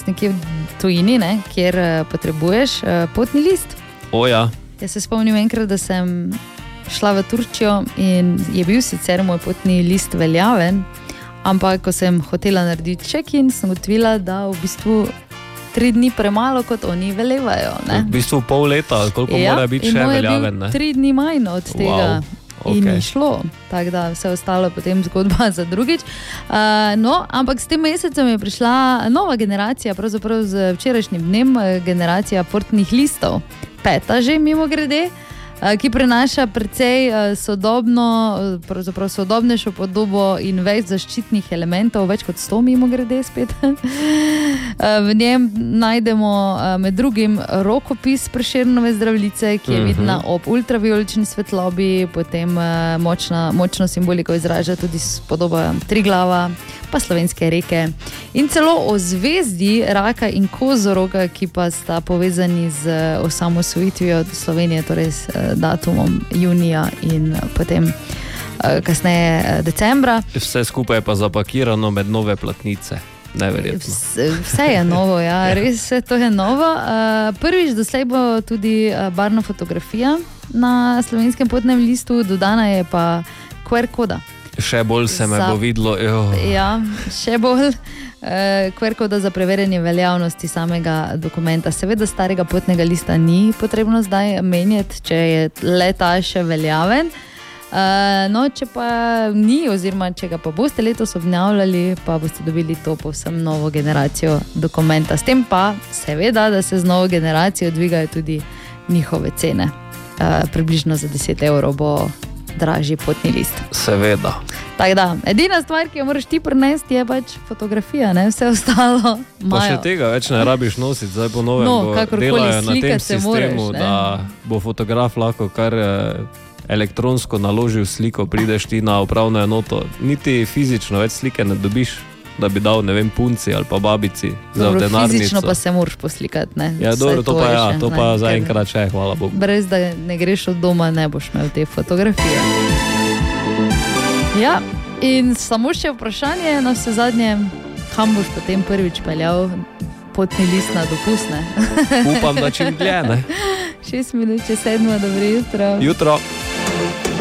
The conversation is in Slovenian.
nekje v tujini, ne, kjer potrebuješ potni list. Ja. Jaz se spomnim enkrat, da sem šla v Turčijo in je bil sicer moj potni list veljaven, ampak ko sem hotela narediti check-in, sem ugotovila, da v bistvu 3 dni premalo, kot oni velevajo. Ne? V bistvu pol leta, koliko mora biti še veljaven. In 3 dni manj od tega. Wow. In ni šlo, tako da vse ostalo potem zgodba za drugič. Ampak s tem mesecem je prišla nova generacija, pravzaprav z včerajšnjim dnem, generacija potnih listov. 5. že mimogrede, ki prenaša precej sodobnejšo podobo in več zaščitnih elementov, več kot 100 mimogrede spet. V njem najdemo med drugim rokopis Prešernove Zdravljice, ki je vidna ob ultravijolični svetlobi, potem močno simboliko izraža tudi podoba Triglava, pa slovenske reke in celo o zvezdi raka in kozoroga, ki pa sta povezani z osamosvojitvijo Slovenije, torej s datumom junija in potem kasneje decembra. Vse skupaj pa zapakirano med nove platnice. Neverjetno. Vse je novo, ja, res to je novo. Prvič doslej bo tudi barvna fotografija na slovenskem potnem listu, dodana je pa QR koda. Še bolj se me bo videlo. Ja, še bolj QR koda za preverjanje veljavnosti samega dokumenta. Seveda starega potnega lista ni potrebno zdaj menjati, če je le ta še veljaven. Če pa ni, oziroma če ga pa boste letos obnavljali, pa boste dobili to povsem novo generacijo dokumenta. S tem pa seveda, da se z novo generacijo dvigajo tudi njihove cene. Približno za 10 € bo dražji potni list. Seveda. Tako da, edina stvar, ki jo moraš ti prinesti, je pač fotografija, ne? Vse ostalo imajo. Pa še tega več ne rabiš nositi, zdaj po novem delajo na tem sistemu, da bo fotograf lahko kar elektronsko naložil sliko, prideš ti na upravno enoto, niti fizično več slike ne dobiš, da bi dal, ne vem, punci ali pa babici za denarnico. Fizično pa se moraš poslikati, ne? Ja, dobro, to pa zaenkrat še, hvala Bogu. Brez da ne greš od doma, ne boš imel te fotografije. Ja, in samo še vprašanje, na vse zadnje, kam boš potem prvič peljal potni list na dopust, ne? Upam, da čim dlje, ne? 6 minut, 7, dobro jutro. Jutro.